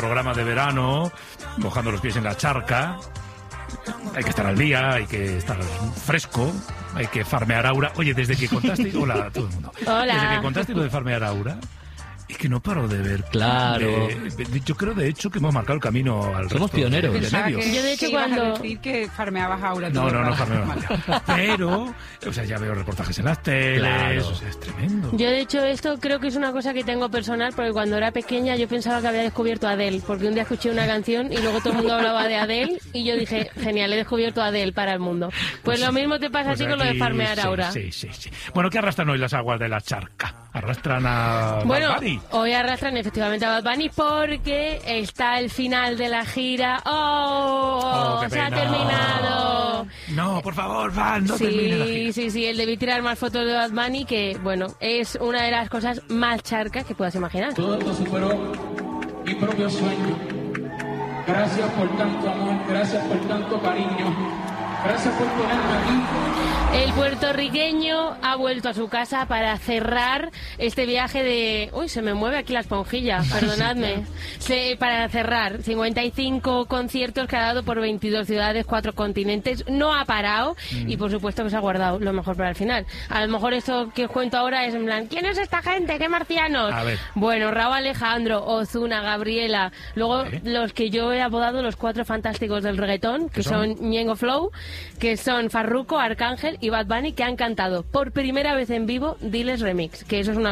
Programa de verano, mojando los pies en la charca. Hay que estar al día, hay que estar fresco, hay que farmear aura. Oye, desde que contaste... Hola a todo el mundo. Hola. Desde que contaste lo de farmear aura, es que no paro de ver. Claro. Yo creo, de hecho, que hemos marcado el camino al resto. Somos pioneros. De Pensaba medios. que Yo, de hecho, ibas cuando- a decir que farmeabas aura. No farmeamos aura. Pero, o sea, ya veo reportajes en las teles, Claro. o sea, es tremendo. Yo, de hecho, esto creo que es una cosa que tengo personal, porque cuando era pequeña yo pensaba que había descubierto a Adele, porque un día escuché una canción y luego todo el mundo hablaba de Adele y yo dije, genial, he descubierto a Adele para el mundo. Pues lo mismo te pasa Pues así con lo de aquí, farmear sí, aura. Sí. Bueno, ¿qué arrastran hoy las aguas de la charca? ¿Arrastran a Bueno, Bad Bunny? hoy arrastran efectivamente a Bad Bunny porque está el final de la gira. ¡Oh! Qué ¡Se ha pena. terminado! No, por favor, Van, no termine la gira. Sí, él debí tirar más fotos de Bad Bunny, que, bueno, es una de las cosas más charcas que puedas imaginar. Todo esto superó mi propio sueño. Gracias por tanto amor, gracias por tanto cariño, gracias por ponerme aquí. El puertorriqueño ha vuelto a su casa para cerrar este viaje de... Uy, se me mueve aquí la esponjilla, perdonadme. Para cerrar 55 conciertos que ha dado por 22 ciudades, 4 continentes. No ha parado y, por supuesto, que se ha guardado lo mejor para el final. A lo mejor esto que os cuento ahora es en plan, ¿quién es esta gente? ¿Qué marcianos? A ver. Bueno, Rauw Alejandro, Ozuna, Gabriela. Luego, los que yo he apodado los 4 fantásticos del reggaetón, que son Ñengo Flow, que son Farruko, Arcángel y Bad Bunny, que han cantado por primera vez en vivo Diles Remix, que eso es una